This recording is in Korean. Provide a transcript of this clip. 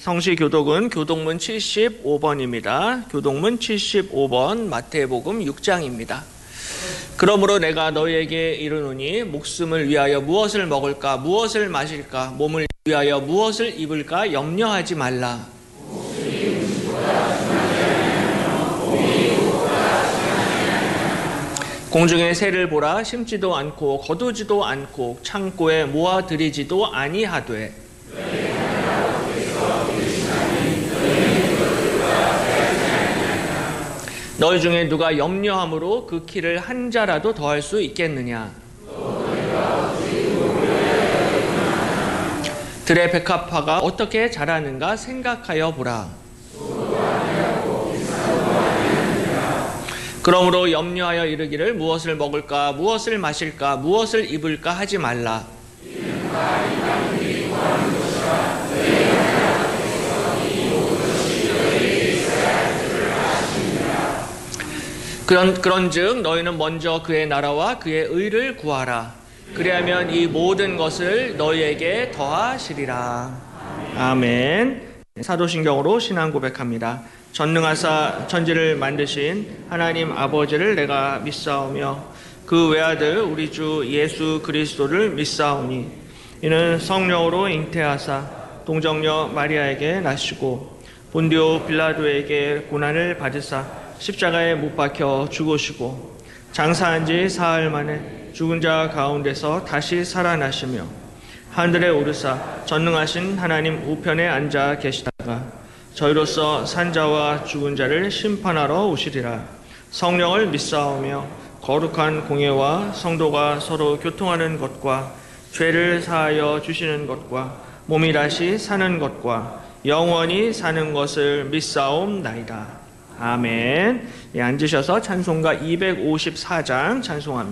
성시교독은 교독문 75번입니다. 교독문 75번 마태복음 6장입니다. 그러므로 내가 너희에게 이르노니 목숨을 위하여 무엇을 먹을까 무엇을 마실까 몸을 위하여 무엇을 입을까 염려하지 말라. 공중의 새를 보라. 심지도 않고 거두지도 않고 창고에 모아들이지도 아니하되 너희 중에 누가 염려함으로 그 키를 한 자라도 더할 수 있겠느냐. 들의 백합화가 어떻게 자라는가 생각하여 보라. 그러므로 염려하여 이르기를 무엇을 먹을까 무엇을 마실까 무엇을 입을까 하지 말라. 그런즉 너희는 먼저 그의 나라와 그의 의를 구하라. 그리하면 이 모든 것을 너희에게 더하시리라. 아멘. 사도신경으로 신앙 고백합니다. 전능하사 천지를 만드신 하나님 아버지를 내가 믿사오며 그 외아들 우리 주 예수 그리스도를 믿사오니 이는 성령으로 잉태하사 동정녀 마리아에게 나시고 본디오 빌라도에게 고난을 받으사 십자가에 못 박혀 죽으시고 장사한 지 사흘 만에 죽은 자 가운데서 다시 살아나시며 하늘에 오르사 전능하신 하나님 우편에 앉아 계시다가 저희로서 산자와 죽은 자를 심판하러 오시리라. 성령을 믿사오며 거룩한 공예와 성도가 서로 교통하는 것과 죄를 사하여 주시는 것과 몸이 다시 사는 것과 영원히 사는 것을 믿사옵나이다. 아멘. 앉으셔서 찬송가 254장 찬송합니다.